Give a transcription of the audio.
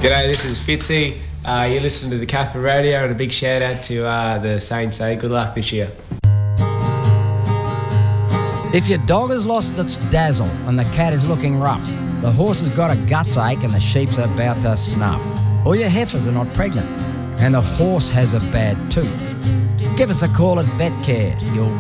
G'day, this is Fitzy. You listen to the Cafe Radio, and a big shout out to the Saints. Good luck this year. If your dog has lost its dazzle and the cat is looking rough, the horse has got a guts ache and the sheep's about to snuff, or your heifers are not pregnant and the horse has a bad tooth, give us a call at VetCare. You'll